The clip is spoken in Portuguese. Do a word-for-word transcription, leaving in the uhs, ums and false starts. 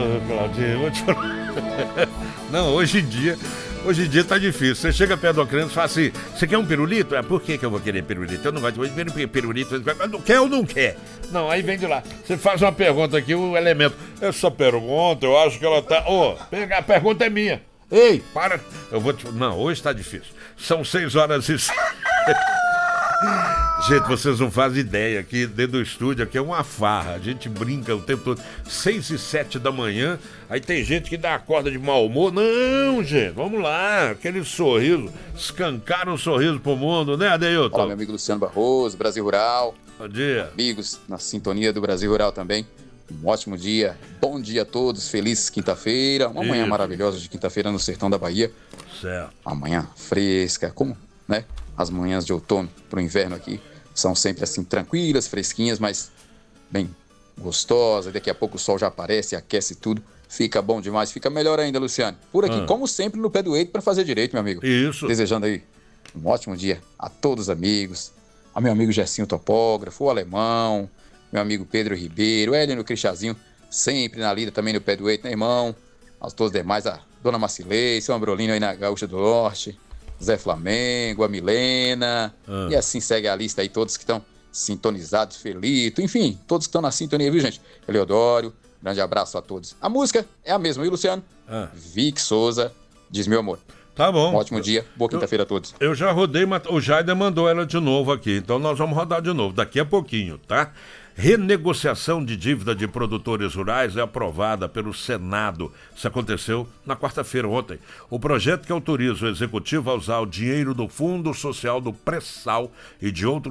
Claudinho, vou te falar. Não, hoje em dia, hoje em dia tá difícil. Você chega perto do criança e fala assim: você quer um pirulito? É, por que, que eu vou querer pirulito? Eu não gosto de pirulito. Não quer ou não quer? Não, aí vem de lá. Você faz uma pergunta aqui, o elemento. Essa pergunta, eu acho que ela tá. Ô, oh, a pergunta é minha. Ei, para. Eu vou te. Não, hoje tá difícil. São seis horas e. Gente, vocês não fazem ideia, aqui dentro do estúdio aqui é uma farra, a gente brinca o tempo todo, seis e sete da manhã, aí tem gente que dá a corda de mau humor. Não, gente, vamos lá, aquele sorriso, escancar um sorriso pro mundo, né, Adeilton? Olá, meu amigo Luciano Barroso, Brasil Rural. Bom dia. Amigos na sintonia do Brasil Rural também, um ótimo dia, bom dia a todos, feliz quinta-feira, uma manhã maravilhosa de quinta-feira no sertão da Bahia. Certo. Uma manhã fresca, como, né? As manhãs de outono para o inverno aqui são sempre assim tranquilas, fresquinhas, mas bem gostosas. Daqui a pouco o sol já aparece, aquece tudo. Fica bom demais, fica melhor ainda, Luciano. Por aqui, ah. como sempre, no pé do eito para fazer direito, meu amigo. Isso. Desejando aí um ótimo dia a todos os amigos, a meu amigo Gessinho Topógrafo, o Alemão, meu amigo Pedro Ribeiro, Hélio Cristiazinho, sempre na lida também no pé do eito, né, irmão? A todos os demais, a Dona Macilei, seu Ambrolino aí na Gaúcha do Norte, Zé Flamengo, a Milena, ah. e assim segue a lista aí, todos que estão sintonizados, Felito, enfim, todos que estão na sintonia, viu, gente? Eleodoro, grande abraço a todos. A música é a mesma, viu, Luciano? Ah. Vic Souza, Diz Meu Amor. Tá bom. Um ótimo dia, boa quinta-feira a todos. Eu já rodei, mas o Jaida mandou ela de novo aqui, então nós vamos rodar de novo, daqui a pouquinho, tá? Renegociação de dívida de produtores rurais é aprovada pelo Senado. Isso aconteceu na quarta-feira, ontem. O projeto que autoriza o executivo a usar o dinheiro do Fundo Social do Pré-Sal e de outros